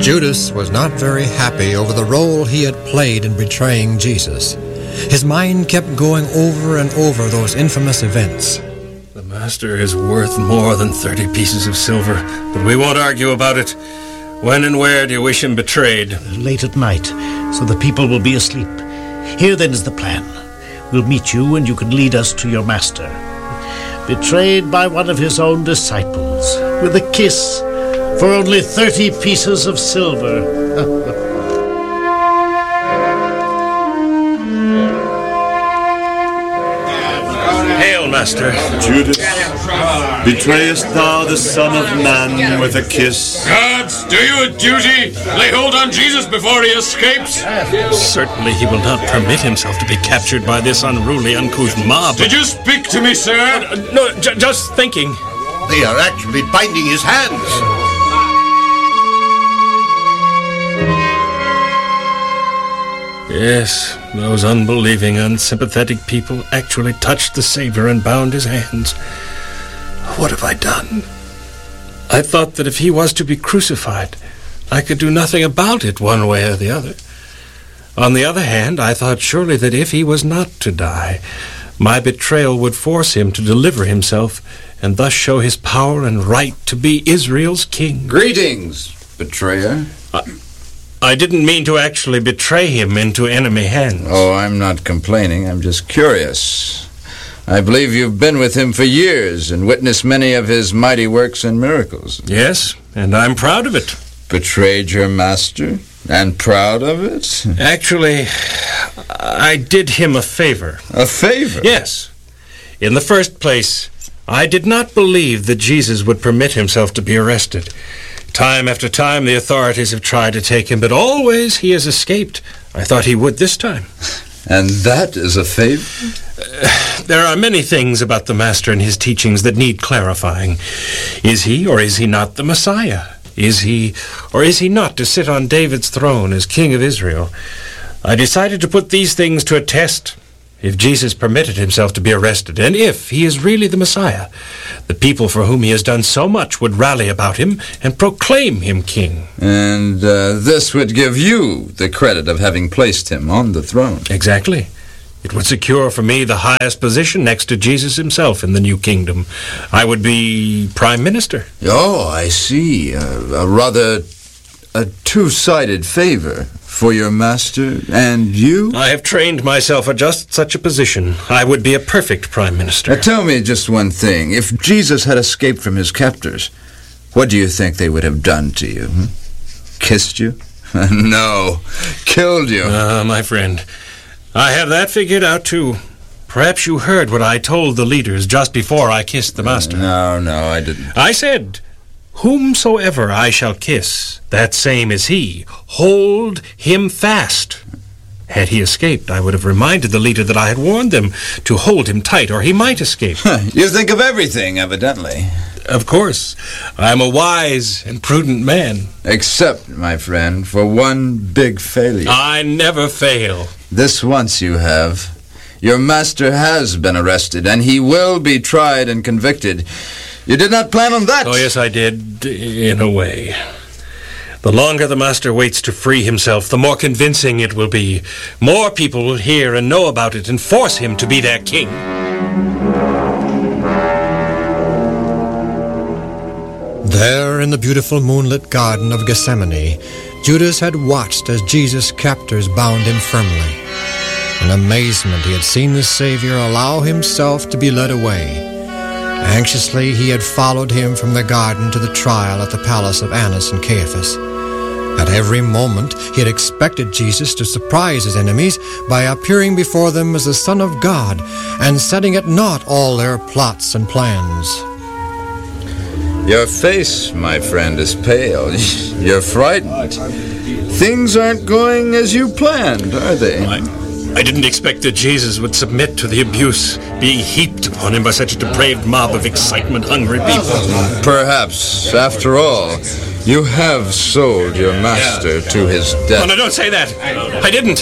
Judas was not very happy over the role he had played in betraying Jesus. His mind kept going over and over those infamous events. The master is worth more than 30 pieces of silver, but we won't argue about it. When and where do you wish him betrayed? Late at night, so the people will be asleep. Here then is the plan. We'll meet you and you can lead us to your master. Betrayed by one of his own disciples, with a kiss, for only 30 pieces of silver. Hail, master. Judas, betrayest thou the Son of Man with a kiss? Guards, do you a duty. Lay hold on Jesus before he escapes. Certainly he will not permit himself to be captured by this unruly, uncouth mob. Did you speak to me, sir? No, just thinking. They are actually binding his hands. Yes, those unbelieving, unsympathetic people actually touched the Savior and bound his hands. What have I done? I thought that if he was to be crucified, I could do nothing about it one way or the other. On the other hand, I thought surely that if he was not to die, my betrayal would force him to deliver himself and thus show his power and right to be Israel's king. Greetings, betrayer. I didn't mean to actually betray him into enemy hands. Oh, I'm not complaining. I'm just curious. I believe you've been with him for years and witnessed many of his mighty works and miracles. Yes, and I'm proud of it. Betrayed your master? And proud of it? Actually, I did him a favor. A favor? Yes. In the first place, I did not believe that Jesus would permit himself to be arrested. Time after time, the authorities have tried to take him, but always he has escaped. I thought he would this time. And that is a favor? There are many things about the Master and his teachings that need clarifying. Is he or is he not the Messiah? Is he or is he not to sit on David's throne as King of Israel? I decided to put these things to a test. If Jesus permitted himself to be arrested, and if he is really the Messiah, the people for whom he has done so much would rally about him and proclaim him king. And this would give you the credit of having placed him on the throne. Exactly. It would secure for me the highest position next to Jesus himself in the new kingdom. I would be prime minister. Oh, I see. A two-sided favor for your master and you? I have trained myself for just such a position. I would be a perfect prime minister. Now tell me just one thing. If Jesus had escaped from his captors, what do you think they would have done to you? Kissed you? No. Killed you. My friend, I have that figured out too. Perhaps you heard what I told the leaders just before I kissed the master. No, I didn't. I said, whomsoever I shall kiss, that same is he. Hold him fast. Had he escaped, I would have reminded the leader that I had warned them to hold him tight, or he might escape. You think of everything, evidently. Of course. I'm a wise and prudent man. Except, my friend, for one big failure. I never fail. This once you have. Your master has been arrested, and he will be tried and convicted. You did not plan on that. Oh, yes, I did, in a way. The longer the master waits to free himself, the more convincing it will be. More people will hear and know about it and force him to be their king. There in the beautiful moonlit garden of Gethsemane, Judas had watched as Jesus' captors bound him firmly. In amazement, he had seen the Savior allow himself to be led away. Anxiously, he had followed him from the garden to the trial at the palace of Annas and Caiaphas. At every moment, he had expected Jesus to surprise his enemies by appearing before them as the Son of God and setting at naught all their plots and plans. Your face, my friend, is pale. You're frightened. Things aren't going as you planned, are they? I didn't expect that Jesus would submit to the abuse being heaped upon him by such a depraved mob of excitement-hungry people. Perhaps, after all, you have sold your master to his death. Oh, no, don't say that. I didn't.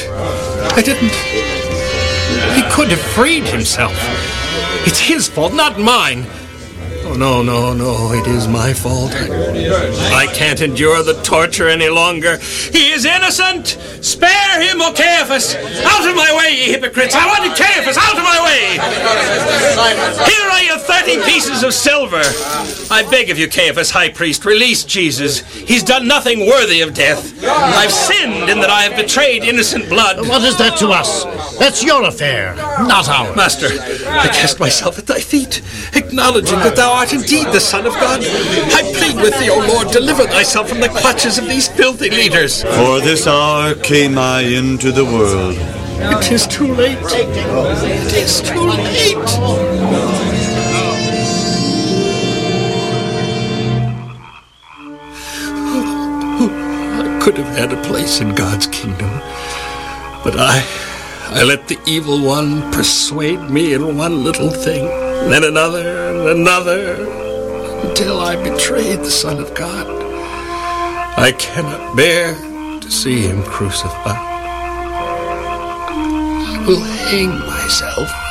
He could have freed himself. It's his fault, not mine. No, it is my fault. I can't endure the torture any longer. He is innocent! Spare him, O Caiaphas! Out of my way, ye hypocrites! I wanted Caiaphas out of my way! Here are your 30 pieces of silver. I beg of you, Caiaphas, high priest, release Jesus. He's done nothing worthy of death. I've sinned in that I have betrayed innocent blood. What is that to us? That's your affair, not ours. Master, I cast myself at thy feet, acknowledging that thou art indeed the Son of God. I plead with thee, O Lord, deliver thyself from the clutches of these filthy leaders. For this hour came I into the world. It is too late. It is too late. I could have had a place in God's kingdom, but I let the evil one persuade me in one little thing, then another and another, until I betrayed the Son of God. I cannot bear to see him crucified. I will hang myself.